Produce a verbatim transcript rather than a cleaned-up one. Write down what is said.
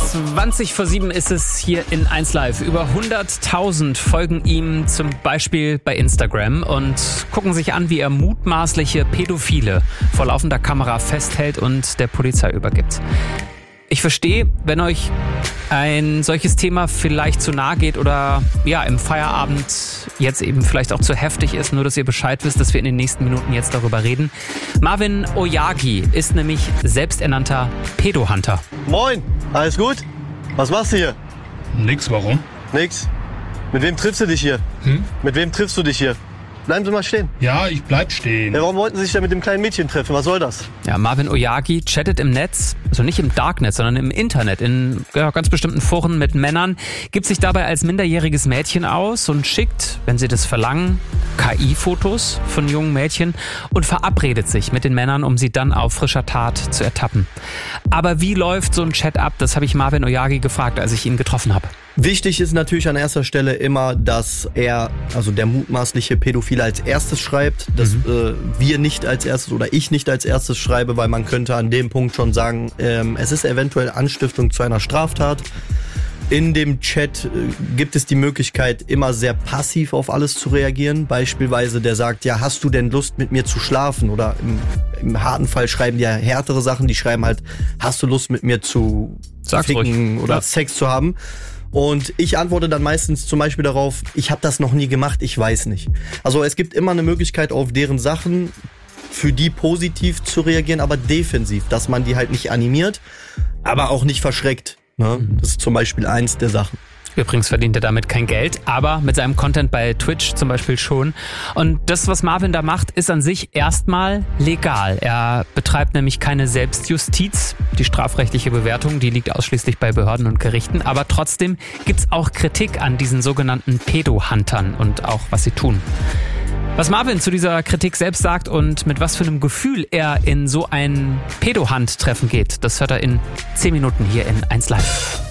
zwanzig vor sieben ist es hier in eins Live. Über hunderttausend folgen ihm zum Beispiel bei Instagram und gucken sich an, wie er mutmaßliche Pädophile vor laufender Kamera festhält und der Polizei übergibt. Ich verstehe, wenn euch ein solches Thema vielleicht zu nahe geht oder ja im Feierabend jetzt eben vielleicht auch zu heftig ist, nur dass ihr Bescheid wisst, dass wir in den nächsten Minuten jetzt darüber reden. Marvin Oyagi ist nämlich selbsternannter Pädohunter. Moin, alles gut? Was machst du hier? Nix, warum? Nix. Mit wem triffst du dich hier? Hm? Mit wem triffst du dich hier? Bleiben Sie mal stehen. Ja, ich bleib stehen. Ja, warum wollten Sie sich denn mit dem kleinen Mädchen treffen? Was soll das? Ja, Marvin Oyagi chattet im Netz, also nicht im Darknet, sondern im Internet, in ja, ganz bestimmten Foren mit Männern, gibt sich dabei als minderjähriges Mädchen aus und schickt, wenn sie das verlangen, K I-Fotos von jungen Mädchen und verabredet sich mit den Männern, um sie dann auf frischer Tat zu ertappen. Aber wie läuft so ein Chat ab? Das habe ich Marvin Oyagi gefragt, als ich ihn getroffen habe. Wichtig ist natürlich an erster Stelle immer, dass er, also der mutmaßliche Pädophile, als erstes schreibt, dass mhm. äh, wir nicht als erstes oder ich nicht als erstes schreibe, weil man könnte an dem Punkt schon sagen, ähm, es ist eventuell Anstiftung zu einer Straftat. In dem Chat äh, gibt es die Möglichkeit, immer sehr passiv auf alles zu reagieren. Beispielsweise der sagt, ja, hast du denn Lust mit mir zu schlafen? Oder im, im harten Fall schreiben die ja härtere Sachen, die schreiben halt, hast du Lust mit mir zu Sag's ficken ruhig. oder Ja. Sex zu haben? Und ich antworte dann meistens zum Beispiel darauf, ich habe das noch nie gemacht, ich weiß nicht. Also es gibt immer eine Möglichkeit, auf deren Sachen für die positiv zu reagieren, aber defensiv, dass man die halt nicht animiert, aber auch nicht verschreckt. Ne? Das ist zum Beispiel eins der Sachen. Übrigens verdient er damit kein Geld, aber mit seinem Content bei Twitch zum Beispiel schon. Und das, was Marvin da macht, ist an sich erstmal legal. Er betreibt nämlich keine Selbstjustiz. Die strafrechtliche Bewertung, die liegt ausschließlich bei Behörden und Gerichten. Aber trotzdem gibt's auch Kritik an diesen sogenannten Pädohuntern und auch, was sie tun. Was Marvin zu dieser Kritik selbst sagt und mit was für einem Gefühl er in so ein Pädohunt-Treffen geht, das hört er in zehn Minuten hier in eins Live.